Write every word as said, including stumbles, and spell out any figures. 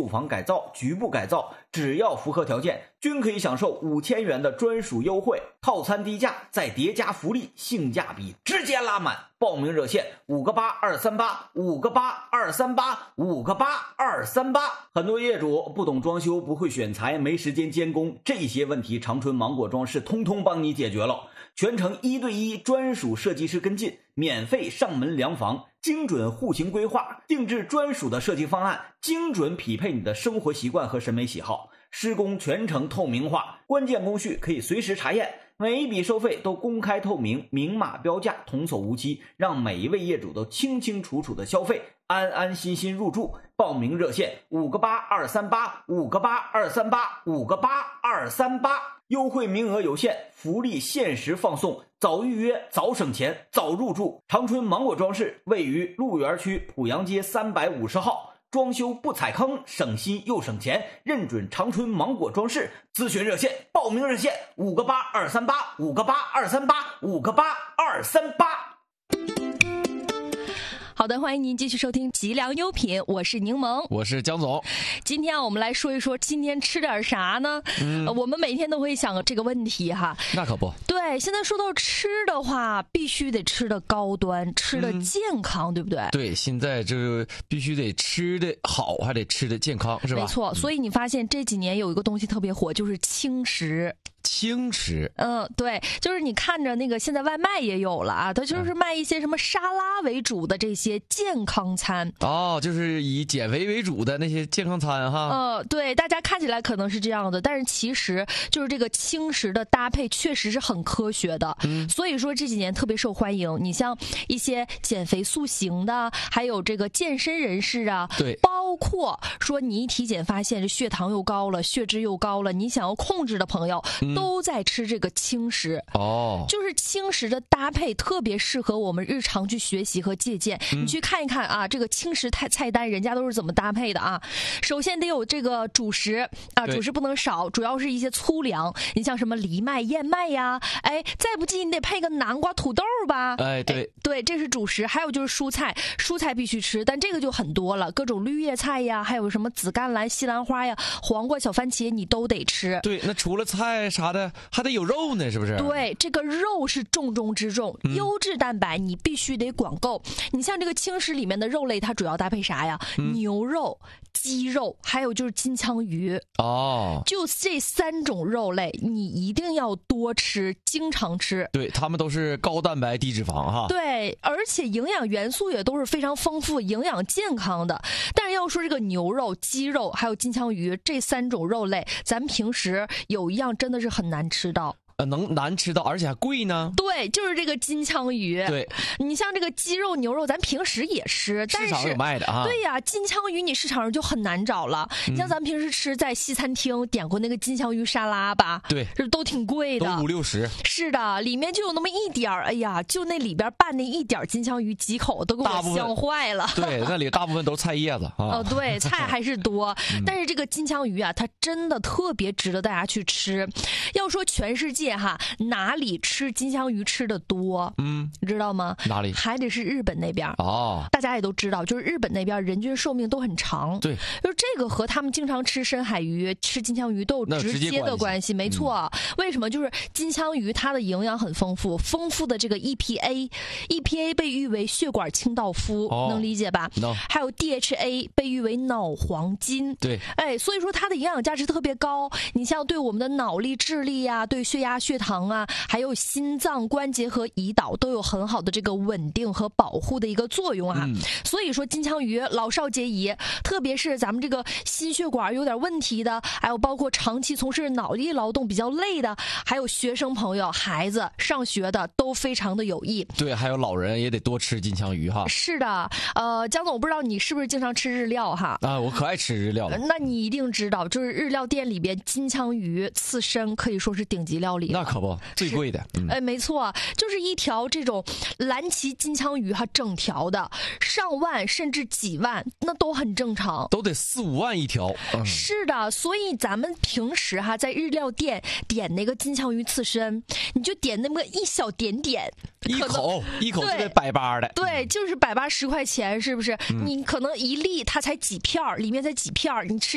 房改造、局部改造，只要符合条件，均可以享受五千元的专属优惠，套餐低价再叠加福利，性价比直接拉满。报名热线五个八二三八五个八二三八五个八二三八。很多业主不懂装修，不会选材，没时间监工，这些问题长春芒果装饰通通帮你解决了，全程一对一专属设计师跟进，免费上门量房，精准户型规划，定制专属的设计方案，精准匹配你的生活习惯和审美喜好。施工全程透明化，关键工序可以随时查验，每一笔收费都公开透明，明码标价，童叟无欺，让每一位业主都清清楚楚的消费，安安心心入住。报名热线五个八二三八五个八二三八五个八二三八，优惠名额有限，福利限时放送，早预约早省钱早入住。长春芒果装饰位于鹿园区濮阳街三百五十号，装修不踩坑，省心又省钱，认准长春芒果装饰。咨询热线报名热线五个八二三八五个八二三八五个八二三八。 好的，欢迎您继续收听吉良优品，我是柠檬， 我是江总。 今天我们来说一说今天吃点啥呢、嗯呃、我们每天都会想这个问题哈。 那可不对，现在说到吃的话必须得吃的高端，吃的健康、嗯、对不对？ 对，现在这必须得吃的好，还得吃的健康，是吧？ 没错，所以你发现这几年有一个东西特别火，就是轻食。 轻食， 嗯，对，就是你看着那个现在外卖也有了啊，它就是卖一些什么沙拉为主的这些健康餐哦，就是以减肥为主的那些健康餐哈。 呃，对，大家看起来可能是这样的，但是其实就是这个轻食的搭配确实是很科学的，嗯，所以说这几年特别受欢迎。你像一些减肥塑形的，还有这个健身人士啊， 对， 包括说你一体检发现这血糖又高了，血脂又高了，你想要控制的朋友。嗯，都在吃这个轻食哦， 就是轻食的搭配特别适合我们日常去学习和借鉴、嗯、你去看一看啊，这个轻食菜菜单人家都是怎么搭配的啊。首先得有这个主食啊，主食不能少，主要是一些粗粮，你像什么藜麦燕麦呀，哎，再不济你得配个南瓜土豆吧， 哎对哎对，这是主食。还有就是蔬菜，蔬菜必须吃，但这个就很多了，各种绿叶菜呀，还有什么紫甘蓝西兰花呀，黄瓜小番茄你都得吃。 对，那除了菜啥的还得有肉呢，是不是？ 对，这个肉是重中之重、嗯、优质蛋白你必须得管够。你像这个轻食里面的肉类，它主要搭配啥呀、嗯、牛肉、鸡肉，还有就是金枪鱼哦， 就这三种肉类你一定要多吃，经常吃。 对，它们都是高蛋白低脂肪哈。 对，而且营养元素也都是非常丰富，营养健康的。但是要说这个牛肉、鸡肉还有金枪鱼这三种肉类，咱们平时有一样真的是很难吃到。 呃，能难吃到，而且还贵呢。 对，就是这个金枪鱼。 对， 你像这个鸡肉、牛肉，咱平时也吃，但是市场有卖的啊。 对呀，金枪鱼你市场上就很难找了。嗯、你像咱们平时吃在西餐厅点过那个金枪鱼沙拉吧？ 对， 这都挺贵的， 都五六十。 是的，里面就有那么一点儿，哎呀，就那里边拌那一点金枪鱼，几口都给我香坏了。 对，那里大部分都是菜叶子啊。 哦，对，菜还是多，嗯、但是这个金枪鱼啊，它真的特别值得大家去吃。要说全世界哈，哪里吃金枪鱼吃的多？嗯，你知道吗？ 哪里？ 还得是日本那边哦。 大家也都知道，就是日本那边人均寿命都很长。 对， 就是这个和他们经常吃深海鱼、吃金枪鱼都有直接的关系。没错、嗯，为什么？就是金枪鱼它的营养很丰富，丰富的这个 E P A，E P A 被誉为血管清道夫，哦、能理解吧？ 能。 还有 D H A 被誉为脑黄金。 对， 哎，所以说它的营养价值特别高。你像对我们的脑力、智力啊，对血压、血糖啊，还有心脏、关节和胰岛都有很好的这个稳定和保护的一个作用啊。嗯、所以说金枪鱼老少皆宜，特别是咱们这个心血管有点问题的，还有包括长期从事脑力劳动比较累的，还有学生朋友、孩子上学的都非常的有益。 对，还有老人也得多吃金枪鱼哈。 是的，呃，江总，我不知道你是不是经常吃日料哈？ 啊，我可爱吃日料了。 那你一定知道，就是日料店里边金枪鱼刺身可以说是顶级料理。 那可不，最贵的。嗯、 哎，没错，就是一条这种蓝鳍金枪鱼哈，整条的上万甚至几万，那都很正常， 都得四五万一条。 嗯、是的，所以咱们平时哈在日料店点那个金枪鱼刺身，你就点那么一小点点， 一口一口就得百八的。 对，就是百八十块钱，是不是？嗯、你可能一粒它才几片里面才几片你吃